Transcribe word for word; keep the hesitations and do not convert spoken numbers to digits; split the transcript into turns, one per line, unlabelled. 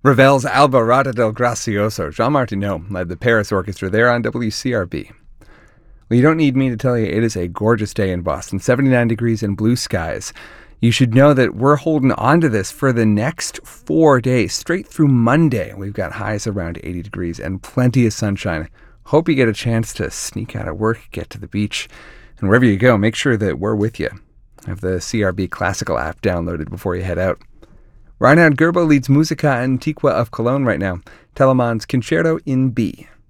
Ravel's Alborada del Gracioso. Jean Martineau led the Paris Orchestra there on W C R B. Well, you don't need me to tell you it is a gorgeous day in Boston. seventy-nine degrees and blue skies. You should know that we're holding on to this for the next four days, straight through Monday. We've got highs around eighty degrees and plenty of sunshine. Hope you get a chance to sneak out of work, get to the beach, and wherever you go, make sure that we're with you. Have the C R B Classical app downloaded before you head out. Reinhard Gerbo leads Musica Antiqua of Cologne right now. Telemann's Concerto in B.